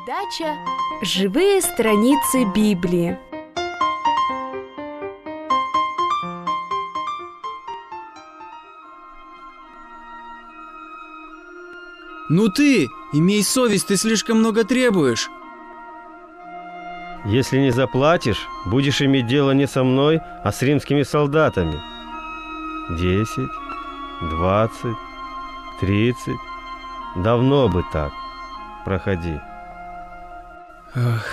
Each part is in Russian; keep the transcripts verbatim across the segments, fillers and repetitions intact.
Передача «Живые страницы Библии». Ну ты, имей совесть, ты слишком много требуешь. Если не заплатишь, будешь иметь дело не со мной, а с римскими солдатами. Десять, двадцать, тридцать. Давно бы так. Проходи. Ах.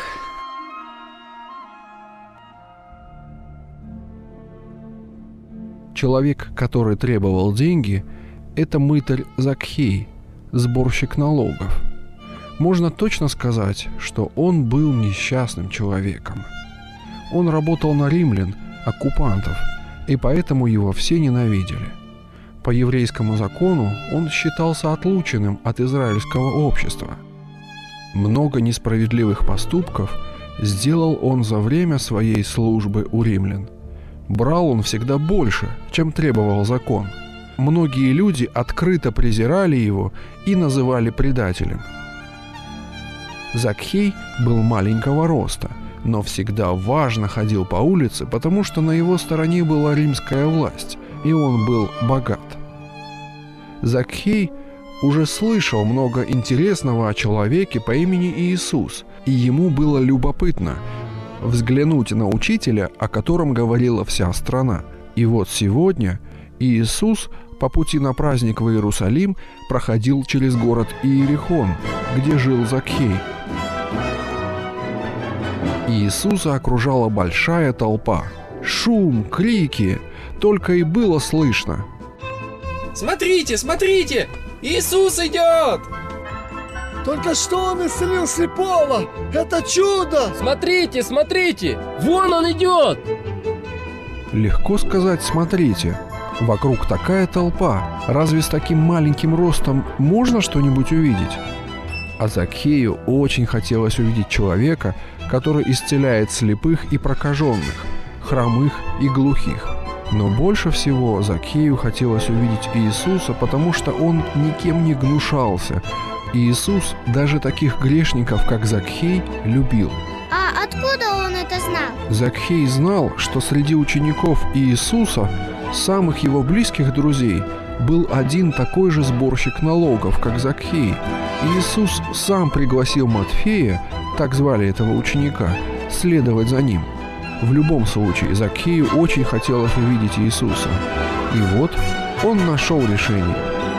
Человек, который требовал деньги, это мытарь Закхей, сборщик налогов. Можно точно сказать, что он был несчастным человеком. Он работал на римлян, оккупантов, и поэтому его все ненавидели. По еврейскому закону он считался отлученным от израильского общества. Много несправедливых поступков сделал он за время своей службы у римлян. Брал он всегда больше, чем требовал закон. Многие люди открыто презирали его и называли предателем. Закхей был маленького роста, но всегда важно ходил по улице, потому что на его стороне была римская власть, и он был богат. Закхей уже слышал много интересного о человеке по имени Иисус, и ему было любопытно взглянуть на учителя, о котором говорила вся страна. И вот сегодня Иисус по пути на праздник в Иерусалим проходил через город Иерихон, где жил Закхей. Иисуса окружала большая толпа. Шум, крики, только и было слышно. Смотрите, смотрите! Иисус идет! Только что он исцелил слепого! Это чудо! Смотрите, смотрите! Вон он идет! Легко сказать «смотрите». Вокруг такая толпа. Разве с таким маленьким ростом можно что-нибудь увидеть? А Закхею очень хотелось увидеть человека, который исцеляет слепых и прокаженных, хромых и глухих. Но больше всего Закхею хотелось увидеть Иисуса, потому что он никем не гнушался. Иисус даже таких грешников, как Закхей, любил. А откуда он это знал? Закхей знал, что среди учеников Иисуса, самых его близких друзей, был один такой же сборщик налогов, как Закхей. Иисус сам пригласил Матфея, так звали этого ученика, следовать за ним. В любом случае, Закхею очень хотелось увидеть Иисуса. И вот он нашел решение.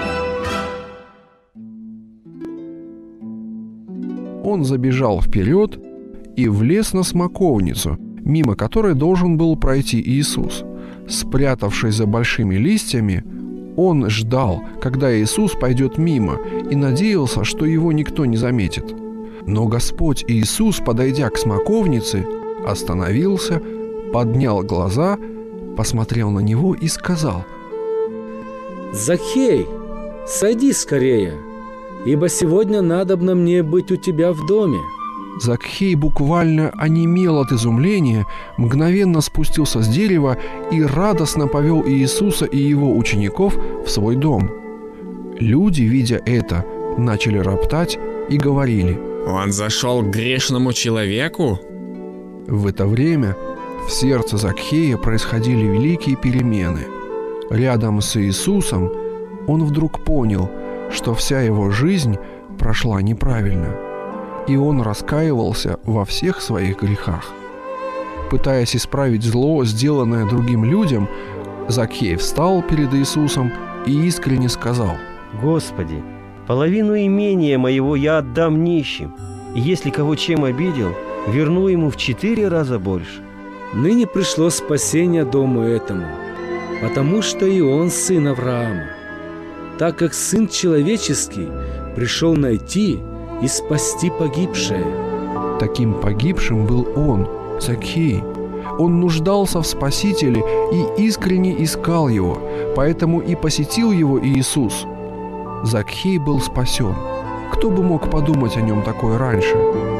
Он забежал вперед и влез на смоковницу, мимо которой должен был пройти Иисус. Спрятавшись за большими листьями, он ждал, когда Иисус пойдет мимо, и надеялся, что его никто не заметит. Но Господь Иисус, подойдя к смоковнице, остановился, поднял глаза, посмотрел на него и сказал: «Закхей, сойди скорее, ибо сегодня надобно мне быть у тебя в доме». Закхей буквально онемел от изумления, мгновенно спустился с дерева и радостно повел Иисуса и его учеников в свой дом. Люди, видя это, начали роптать и говорили: «Он зашел к грешному человеку?» В это время в сердце Закхея происходили великие перемены. Рядом с Иисусом он вдруг понял, что вся его жизнь прошла неправильно, и он раскаивался во всех своих грехах. Пытаясь исправить зло, сделанное другим людям, Закхей встал перед Иисусом и искренне сказал: «Господи, половину имения моего я отдам нищим, и если кого чем обидел, верну ему в четыре раза больше». Ныне пришло спасение дому этому, потому что и он сын Авраама, так как Сын Человеческий пришел найти и спасти погибшее. Таким погибшим был он, Закхей. Он нуждался в Спасителе и искренне искал его, поэтому и посетил его Иисус. Закхей был спасен. Кто бы мог подумать о нем такое раньше?